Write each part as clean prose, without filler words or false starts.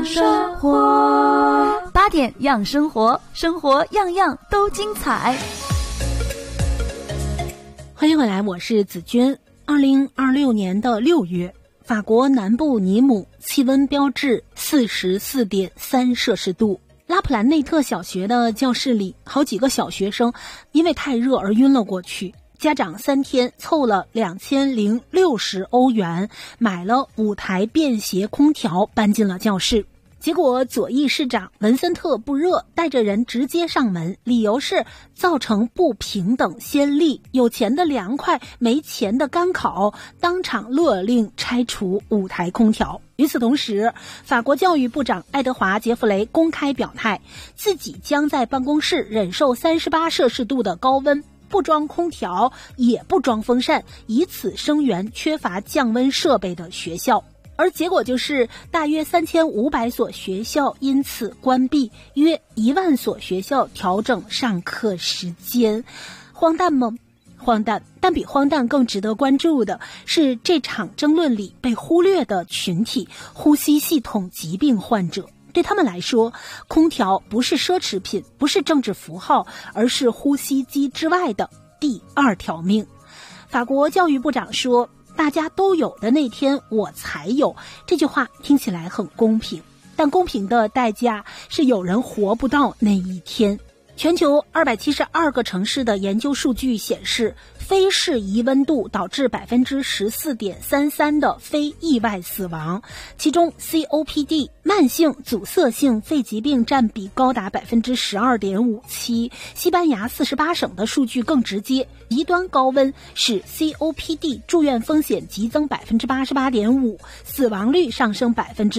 生活8点养生活，生活样样都精彩。 欢迎回来，我是子君。2026年的6月，法国南部尼姆气温标志44.3摄氏度。拉普兰内特小学的教室里，好几个小学生因为太热而晕了过去。家长3天凑了2060欧元，买了5台便携空调搬进了教室。结果左翼市长文森特不热，带着人直接上门，理由是造成不平等先例，有钱的凉快，没钱的干烤，当场勒令拆除5台空调。与此同时，法国教育部长爱德华·杰弗雷公开表态，自己将在办公室忍受38摄氏度的高温，不装空调也不装风扇，以此声援缺乏降温设备的学校。而结果就是大约3500所学校因此关闭，约1万所学校调整上课时间。荒诞吗？荒诞，但比荒诞更值得关注的是这场争论里被忽略的群体——呼吸系统疾病患者。对他们来说，空调不是奢侈品，不是政治符号，而是呼吸机之外的第2条命。法国教育部长说，大家都有的那天我才有，这句话听起来很公平，但公平的代价是有人活不到那一天。全球272个城市的研究数据显示，非适宜温度导致 14.33% 的非意外死亡，其中 COPD 慢性阻塞性肺疾病占比高达 12.57%。 西班牙48省的数据更直接，极端高温使 COPD 住院风险急增 88.5%， 死亡率上升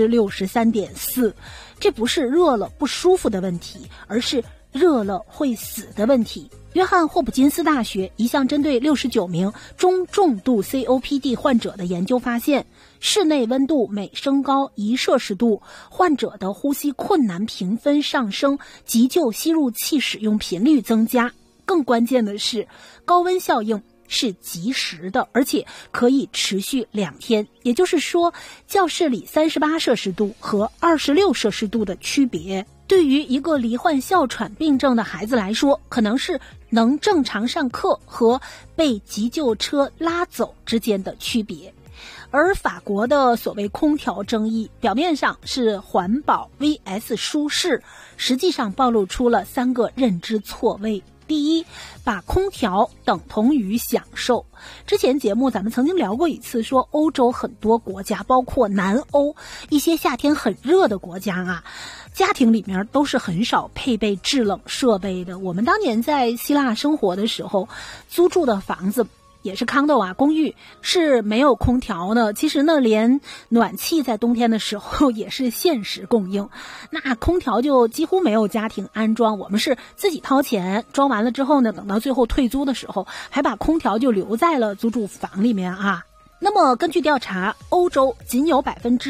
63.4%。 这不是热了不舒服的问题，而是热了会死的问题。约翰霍普金斯大学一项针对69名中重度 COPD 患者的研究发现，室内温度每升高1摄氏度，患者的呼吸困难评分上升，急救吸入器使用频率增加。更关键的是，高温效应是及时的，而且可以持续2天。也就是说，教室里38摄氏度和26摄氏度的区别，对于一个罹患哮喘病症的孩子来说，可能是能正常上课和被急救车拉走之间的区别。而法国的所谓空调争议，表面上是环保 vs 舒适，实际上暴露出了3个认知错位。第一，把空调等同于享受。之前节目咱们曾经聊过一次，说欧洲很多国家，包括南欧一些夏天很热的国家啊，家庭里面都是很少配备制冷设备的。我们当年在希腊生活的时候，租住的房子也是康斗啊公寓，是没有空调的。其实呢，连暖气在冬天的时候也是限时供应，那空调就几乎没有家庭安装，我们是自己掏钱装完了之后呢，等到最后退租的时候，还把空调就留在了租住房里面啊。那么根据调查，欧洲仅有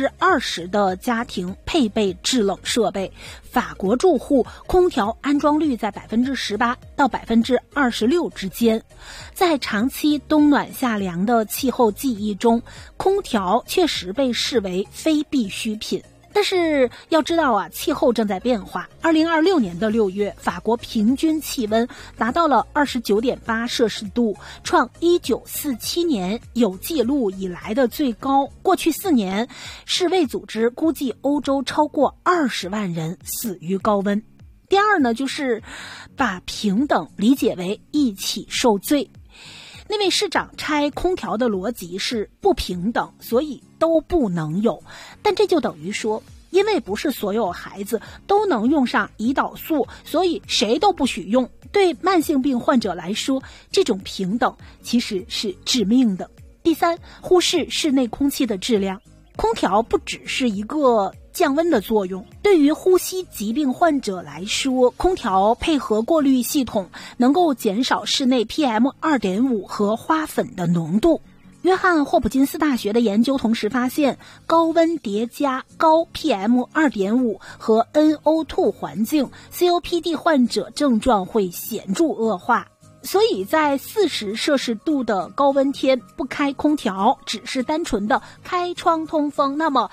20% 的家庭配备制冷设备，法国住户空调安装率在 18% 到 26% 之间。在长期冬暖夏凉的气候记忆中，空调确实被视为非必需品。但是要知道啊，气候正在变化。2026年的6月，法国平均气温达到了 29.8 摄氏度，创1947年有记录以来的最高。过去4年，世卫组织估计欧洲超过20万人死于高温。第二呢，就是把平等理解为一起受罪。那位市长拆空调的逻辑是不平等，所以都不能有。但这就等于说，因为不是所有孩子都能用上胰岛素，所以谁都不许用。对慢性病患者来说，这种平等其实是致命的。第三，忽视室内空气的质量。空调不只是一个降温的作用，对于呼吸疾病患者来说，空调配合过滤系统能够减少室内 PM2.5 和花粉的浓度。约翰霍普金斯大学的研究同时发现，高温叠加高 PM2.5 和 NO2 环境， COPD 患者症状会显著恶化。所以在40摄氏度的高温天不开空调，只是单纯的开窗通风，那么